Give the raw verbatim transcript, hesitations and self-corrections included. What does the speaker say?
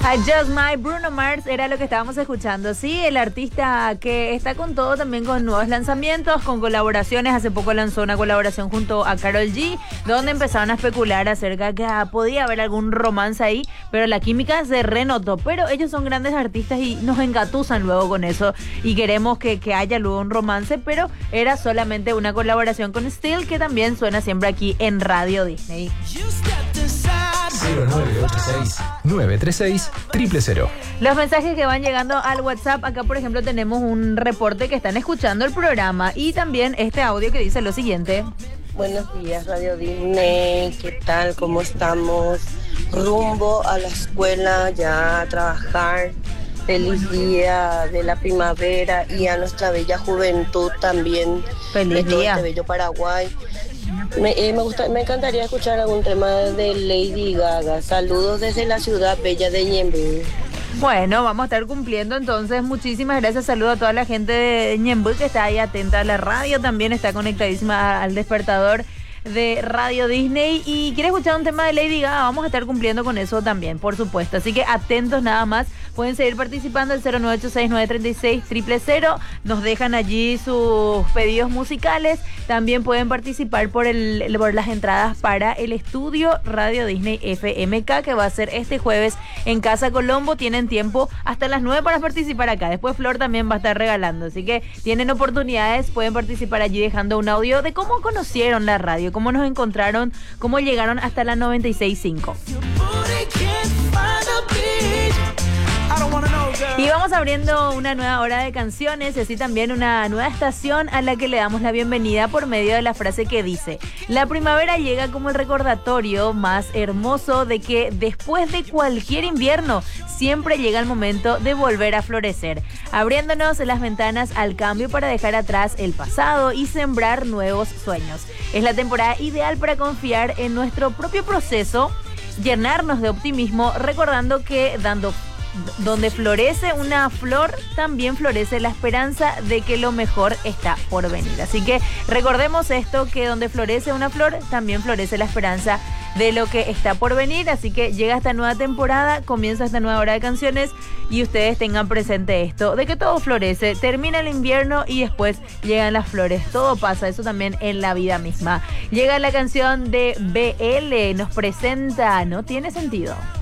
Just My Bruno Mars era lo que estábamos escuchando. Sí, el artista que está con todo, también con nuevos lanzamientos, con colaboraciones. Hace poco lanzó una colaboración junto a Karol G, donde empezaron a especular acerca que ah, podía haber algún romance ahí, pero la química se renotó. Pero ellos son grandes artistas y nos engatusan luego con eso y queremos que, que haya luego un romance, pero era solamente una colaboración con Steel, que también suena siempre aquí en Radio Disney. cero nueve ocho seis, nueve tres seis, cero cero cero. Los mensajes que van llegando al WhatsApp, acá por ejemplo tenemos un reporte que están escuchando el programa y también este audio que dice lo siguiente. Buenos días, Radio Disney, ¿qué tal? ¿Cómo estamos? Rumbo a la escuela, ya a trabajar. Feliz día de la primavera y a nuestra bella juventud también. Feliz de todo día. este bello Paraguay. Me, eh, me, gusta, me encantaría escuchar algún tema de Lady Gaga. Saludos desde la ciudad bella de Ñemby. Bueno, vamos a estar cumpliendo entonces. Muchísimas gracias. Saludo a toda la gente de Ñemby que está ahí atenta a la radio. También está conectadísima al despertador de Radio Disney y quiere escuchar un tema de Lady Gaga, vamos a estar cumpliendo con eso también, por supuesto. Así que atentos nada más. Pueden seguir participando al cero nueve ocho seis, nueve tres seis, cero cero cero. Nos dejan allí sus pedidos musicales. También pueden participar por, el, por las entradas para el estudio Radio Disney F M K, que va a ser este jueves en Casa Colombo. Tienen tiempo hasta las nueve para participar acá. Después Flor también va a estar regalando. Así que tienen oportunidades, pueden participar allí dejando un audio de cómo conocieron la radio, cómo nos encontraron, cómo llegaron hasta la noventa y seis punto cinco. Y vamos abriendo una nueva hora de canciones y así también una nueva estación a la que le damos la bienvenida por medio de la frase que dice: la primavera llega como el recordatorio más hermoso de que después de cualquier invierno siempre llega el momento de volver a florecer, abriéndonos las ventanas al cambio para dejar atrás el pasado y sembrar nuevos sueños. Es la temporada ideal para confiar en nuestro propio proceso, llenarnos de optimismo, recordando que dando donde florece una flor, también florece la esperanza de que lo mejor está por venir. Así que recordemos esto, que donde florece una flor, también florece la esperanza de lo que está por venir. Así que llega esta nueva temporada, comienza esta nueva hora de canciones y ustedes tengan presente esto, de que todo florece, termina el invierno y después llegan las flores. Todo pasa, eso también en la vida misma. Llega la canción de B L, nos presenta No Tiene Sentido.